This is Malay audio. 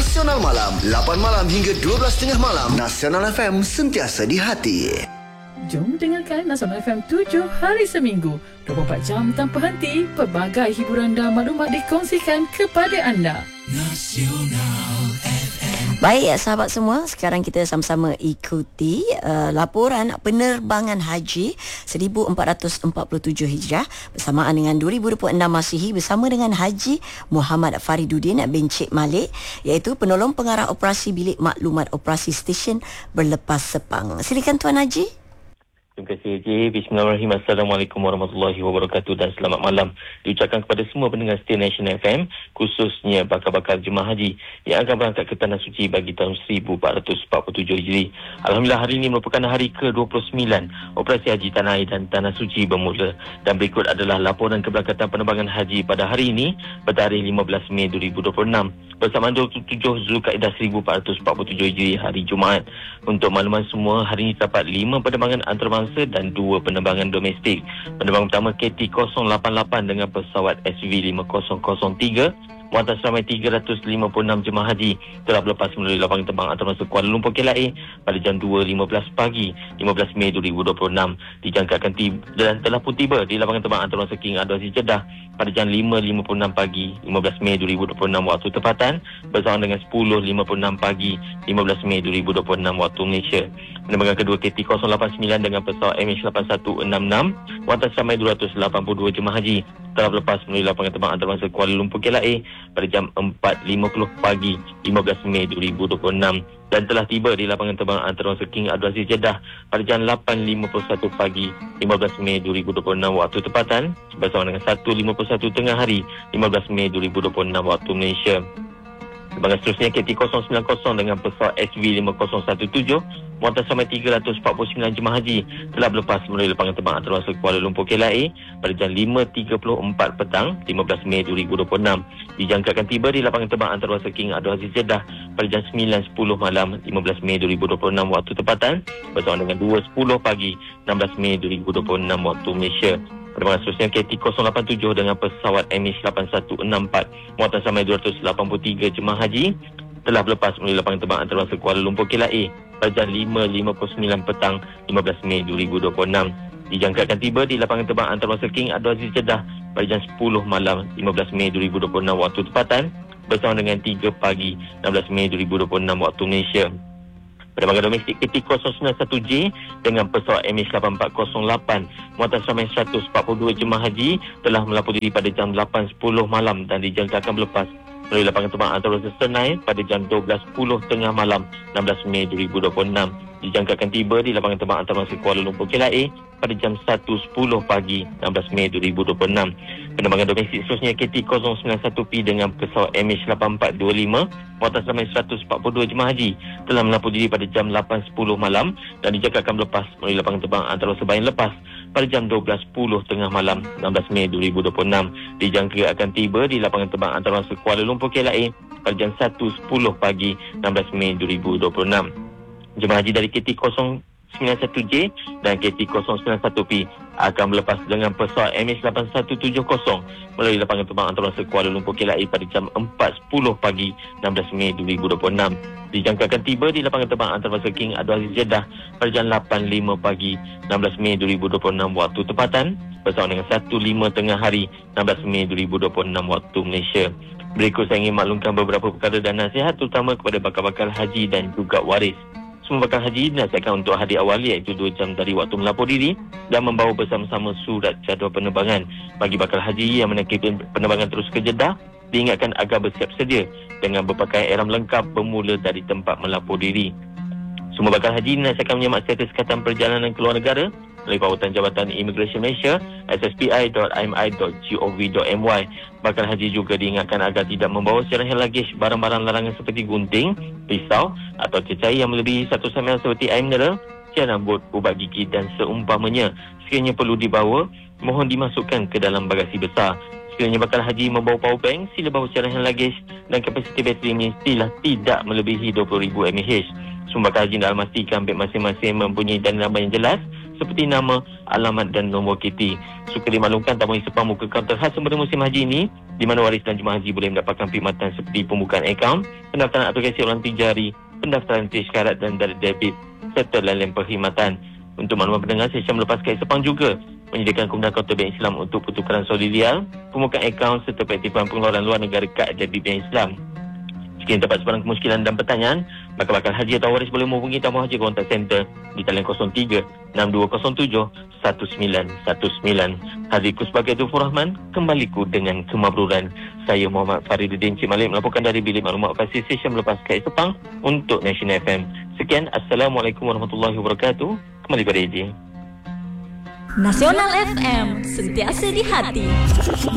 Nasional Malam 8 malam hingga 12.30 malam. Nasional FM sentiasa di hati. Jom dengarkan Nasional FM 7 hari seminggu 24 jam tanpa henti. Pelbagai hiburan dan maklumat dikongsikan kepada anda. Nasional FM. Baik sahabat semua, sekarang kita sama-sama ikuti laporan penerbangan haji 1447 Hijrah bersamaan dengan 2026 Masihi bersama dengan Haji Muhammad Fariduddin bin Cik Malik, iaitu penolong pengarah operasi bilik maklumat operasi stesen berlepas Sepang. Silakan Tuan Haji. Terima kasih Haji. Bismillahirrahmanirrahim. Assalamualaikum warahmatullahi wabarakatuh dan selamat malam diucapkan kepada semua pendengar setia Nasional FM, khususnya bakal-bakal jemaah haji yang akan berangkat ke Tanah Suci bagi tahun 1447 Hijri. Alhamdulillah, hari ini merupakan hari ke-29 operasi haji Tanah Air dan Tanah Suci bermula, dan berikut adalah laporan keberangkatan penerbangan haji pada hari ini bertarikh 15 Mei 2026 bersamaan 27 Zulkaidah 1447 Hijri, hari Jumaat. Untuk makluman semua, hari ini terdapat 5 penerbangan antarabangsa dan 2 penerbangan domestik. Penerbangan pertama KT-088 dengan pesawat SV5003 muatas ramai 356 jemaah haji telah berlepas melalui lapangan terbang antarabangsa Kuala Lumpur KLIA pada jam 2.15 pagi 15 Mei 2026. Dijangkakan tiba dan telah pun tiba di lapangan terbang antarabangsa King Abdul Aziz Jeddah pada jam 5.56 pagi 15 Mei 2026 waktu tempatan bersama dengan 10.56 pagi 15 Mei 2026 waktu Malaysia. Penerbangan kedua KT-089 dengan pesawat MH8166 muatas ramai 282 jemaah haji telah berlepas melalui lapangan terbang antarabangsa Kuala Lumpur KLIA pada jam 4.50 pagi 15 Mei 2026 dan telah tiba di lapangan terbang antarabangsa King Abdul Aziz Jeddah pada jam 8.51 pagi 15 Mei 2026 waktu tempatan bersama dengan 1.51 tengah hari 15 Mei 2026 waktu Malaysia. Penerbangan seterusnya KT-090 dengan pesawat SV5017 muatas ramai 349 jemaah haji telah berlepas melalui lapangan terbang antarabangsa Kuala Lumpur KLIA pada jam 5.34 petang 15 Mei 2026. Dijangkakan tiba di lapangan terbang antarabangsa King Abdul Aziz Jeddah pada jam 9.10 malam 15 Mei 2026 waktu tempatan bersama dengan 2.10 pagi 16 Mei 2026 waktu Malaysia. Penerbangan seterusnya KT-087 dengan pesawat MH8164 muatas ramai 283 jemaah haji telah berlepas melalui lapangan terbang antarabangsa Kuala Lumpur KLIA pada jam 5.59 petang 15 Mei 2026. Dijangkakan tiba di lapangan terbang antarabangsa King Abdul Aziz Jeddah pada jam 10 malam 15 Mei 2026 waktu tempatan bersama dengan 3 pagi 16 Mei 2026 waktu Malaysia. Penerbangan domestik KT-091J dengan pesawat MH8408 muatas ramai 142 jemaah haji telah melapor diri pada jam 8.10 malam dan dijangkakan berlepas melalui lapangan terbang antarabangsa Senai pada jam 12.10 tengah malam 16 Mei 2026. Dijangkakan tiba di lapangan terbang antarabangsa Kuala Lumpur KLIA pada jam 1.10 pagi 16 Mei 2026. Penerbangan domestik seterusnya KT-091P dengan pesawat MH8425 muatas ramai 142 jemaah haji telah melapor diri pada jam 8.10 malam dan dijangkakan berlepas melalui lapangan terbang antarabangsa Bayan Lepas pada jam 12.10 tengah malam 16 Mei 2026. Dijangka akan tiba di lapangan terbang antarabangsa Kuala Lumpur KLIA pada jam 1.10 pagi 16 Mei 2026. Jemaah haji dari KT-091J dan KT-091P akan berlepas dengan pesawat MH8170 melalui lapangan terbang antarabangsa Kuala Lumpur KLIA pada jam 4.10 pagi 16 Mei 2026. Dijangkakan tiba di lapangan terbang antarabangsa King Abdul Aziz Jeddah pada jam 8.05 pagi 16 Mei 2026 waktu tempatan bersama dengan 1.05 tengah hari 16 Mei 2026 waktu Malaysia. Berikut saya ingin maklumkan beberapa perkara dan nasihat terutama kepada bakal-bakal haji dan juga waris. Semua bakal haji dinasihatkan untuk hadir awal iaitu 2 jam dari waktu melapor diri dan membawa bersama-sama surat jadual penerbangan. Bagi bakal haji yang menaiki penerbangan terus ke Jeddah, diingatkan agar bersiap sedia dengan berpakaian ihram lengkap bermula dari tempat melapor diri. Semua bakal haji dinasihatkan menyemak status Kesihatan Perjalanan Keluar Negara melalui Pawatan Jabatan Imigresen Malaysia sspi.mi.gov.my. Bakal haji juga diingatkan agar tidak membawa secara luggage barang-barang larangan seperti gunting, pisau atau cecair yang melebihi 1 ml seperti air mineral, cat rambut, ubat gigi dan seumpamanya. Sekiranya perlu dibawa, mohon dimasukkan ke dalam bagasi besar. Sekiranya bakal haji membawa power bank, sila bawa secara luggage dan kapasiti bateri mestilah tidak melebihi 20,000 mAh. Semua bakal haji dalam memastikan beg masing-masing mempunyai dana nama yang jelas seperti nama, alamat dan nombor KT. Suka dimaklumkan tabung Sepang buka kaunter khas sempena musim haji ini, di mana waris dan jemaah haji boleh mendapatkan perkhidmatan seperti pembukaan akaun, pendaftaran aplikasi orang tijari, pendaftaran tizkarat dan darah debit serta lain-lain perkhidmatan. Untuk makluman pendengar, Sesiam Melepas Kait Sepang juga menyediakan kemudahan kaunter Bank Islam untuk pertukaran solidial, pembukaan akaun serta peaktifan pengeluaran luar negara kad debit Bank Islam. Jika terdapat sebarang kemusykilan dan pertanyaan, maka bakal haji atau waris boleh menghubungi Tamu Haji Kontak Center di talian 03 6207 1919. Hadiku sebagai Dufur Rahman, kembaliku dengan kemabruran. Saya Muhammad Fariduddin Cik Malik melaporkan dari Bilik Maklumat Operasi Sesiam Melepas Kait Sepang untuk National FM. Sekian, Assalamualaikum warahmatullahi wabarakatuh. Kembali pada Eji. Nasional FM, sentiasa di hati.